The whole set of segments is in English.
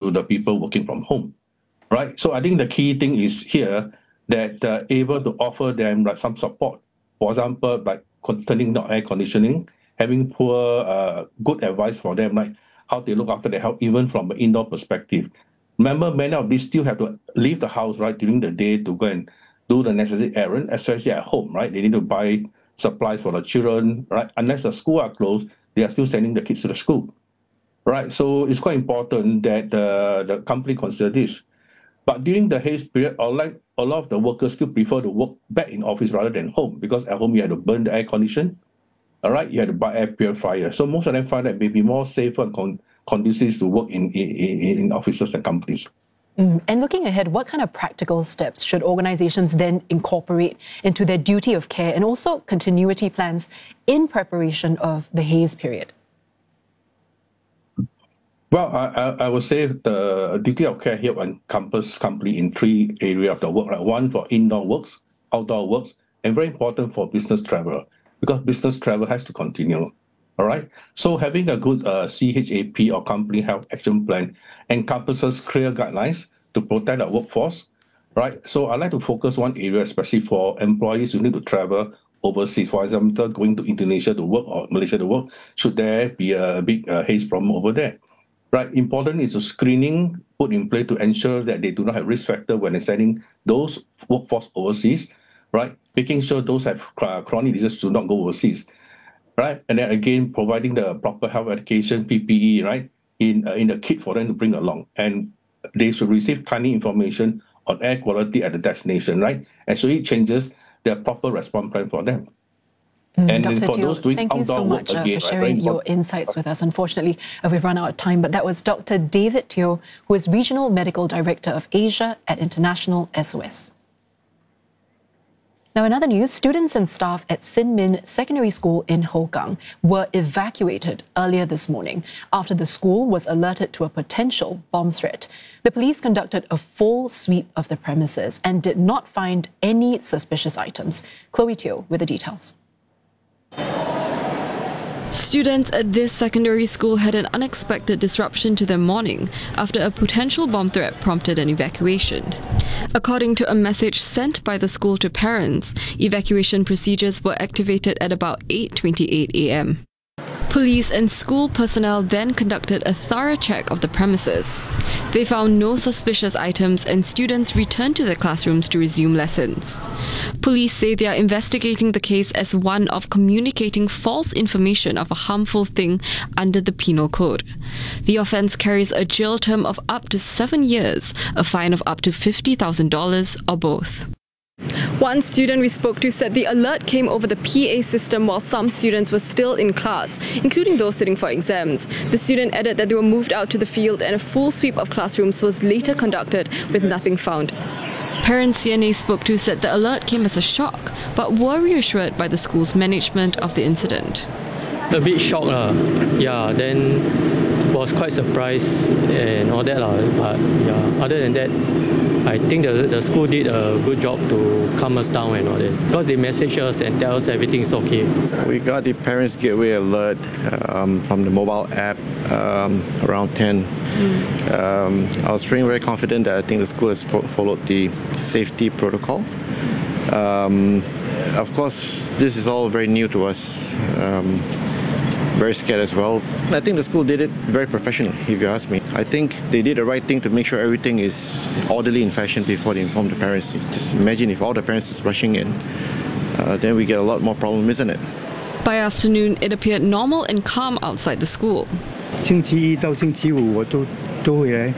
to the people working from home, right? So I think the key thing is here that able to offer them like some support. For example, like turning down air conditioning, having good advice for them, like how they look after their health, even from an indoor perspective. Remember, many of these still have to leave the house, right, during the day to go and do the necessary errand, especially at home, right? They need to buy supplies for the children, right? Unless the school are closed, they are still sending the kids to the school, right? So it's quite important that the company consider this. But during the haze period, a lot of the workers still prefer to work back in office rather than home, because at home you had to burn the air condition, all right? You had to buy air purifier. So most of them find that it may be more safer and conducive to work in offices and companies. And looking ahead, what kind of practical steps should organizations then incorporate into their duty of care and also continuity plans in preparation of the haze period? Well, I would say the duty of care here encompasses company in three areas of the work. Right? One for indoor works, outdoor works, and very important for business travel, because business travel has to continue. All right. So having a good CHAP or company health action plan encompasses clear guidelines to protect our workforce. Right. So I like to focus one area, especially for employees who need to travel overseas. For example, going to Indonesia to work or Malaysia to work, should there be a big haze problem over there? Right. Important is the screening put in place to ensure that they do not have risk factor when they're sending those workforce overseas. Right. Making sure those have chronic diseases do not go overseas. Right. And then again, providing the proper health education, PPE, right, in a kit for them to bring along. And they should receive timely information on air quality at the destination, right? And so it changes their proper response plan for them. And Dr. Teo, thank you so much for sharing your insights with us. Unfortunately, we've run out of time, but that was Dr. David Teo, who is Regional Medical Director of Asia at International SOS. Now, in other news, students and staff at Sin Min Secondary School in Hougang were evacuated earlier this morning after the school was alerted to a potential bomb threat. The police conducted a full sweep of the premises and did not find any suspicious items. Chloe Teo with the details. Students at this secondary school had an unexpected disruption to their morning after a potential bomb threat prompted an evacuation. According to a message sent by the school to parents, evacuation procedures were activated at about 8:28 a.m. Police and school personnel then conducted a thorough check of the premises. They found no suspicious items and students returned to their classrooms to resume lessons. Police say they are investigating the case as one of communicating false information of a harmful thing under the Penal Code. The offence carries a jail term of up to 7 years, a fine of up to $50,000 or both. One student we spoke to said the alert came over the PA system while some students were still in class, including those sitting for exams. The student added that they were moved out to the field and a full sweep of classrooms was later conducted with nothing found. Parents CNA spoke to said the alert came as a shock, but were reassured by the school's management of the incident. A bit shocked, yeah, then was quite surprised and all that, but yeah, other than that, I think the school did a good job to calm us down and all this, because they message us and tell us everything's okay. We got the Parents Gateway alert from the mobile app around 10. I was feeling very confident that I think the school has followed the safety protocol. Of course, this is all very new to us. Very scared as well. I think the school did it very professionally, if you ask me. I think they did the right thing to make sure everything is orderly in fashion before they inform the parents. Just imagine if all the parents is rushing in, then we get a lot more problem, isn't it? By afternoon, it appeared normal and calm outside the school. 星期一到星期五我都会来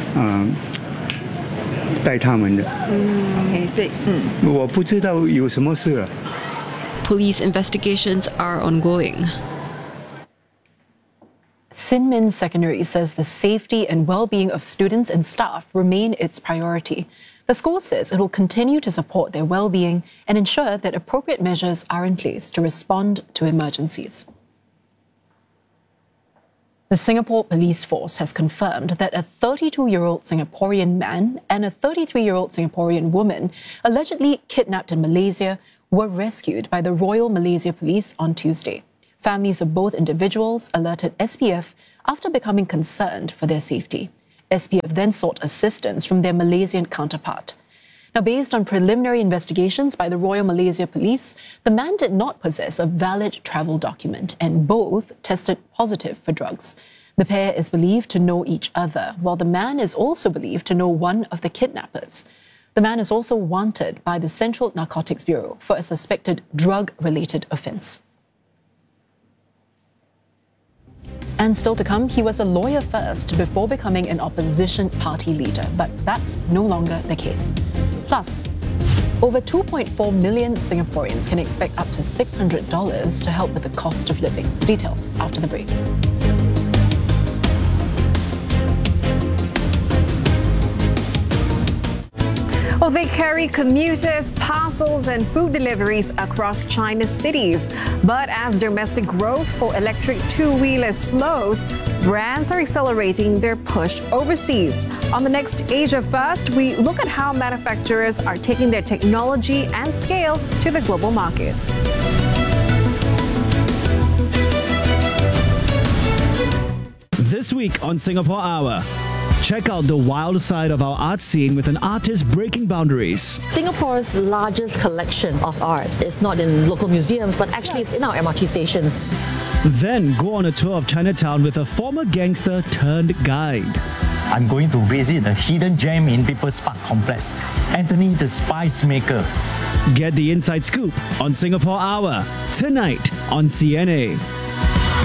带他们的。 Okay, so, 我不知道有什么事了。 Police investigations are ongoing. Sin Min Secondary says the safety and well-being of students and staff remain its priority. The school says it will continue to support their well-being and ensure that appropriate measures are in place to respond to emergencies. The Singapore Police Force has confirmed that a 32-year-old Singaporean man and a 33-year-old Singaporean woman allegedly kidnapped in Malaysia were rescued by the Royal Malaysia Police on Tuesday. Families of both individuals alerted SPF after becoming concerned for their safety. SPF then sought assistance from their Malaysian counterpart. Now, based on preliminary investigations by the Royal Malaysia Police, the man did not possess a valid travel document and both tested positive for drugs. The pair is believed to know each other, while the man is also believed to know one of the kidnappers. The man is also wanted by the Central Narcotics Bureau for a suspected drug-related offence. And still to come, he was a lawyer first before becoming an opposition party leader, but that's no longer the case. Plus, over 2.4 million Singaporeans can expect up to $600 to help with the cost of living. Details after the break. Well, they carry commuters, parcels and food deliveries across China's cities. But as domestic growth for electric two-wheelers slows, brands are accelerating their push overseas. On the next Asia First, we look at how manufacturers are taking their technology and scale to the global market. This week on Singapore Hour, check out the wild side of our art scene with an artist breaking boundaries. Singapore's largest collection of art is not in local museums, but actually it's in our MRT stations. Then go on a tour of Chinatown with a former gangster turned guide. I'm going to visit the hidden gem in People's Park Complex, Anthony the Spice Maker. Get the inside scoop on Singapore Hour tonight on CNA.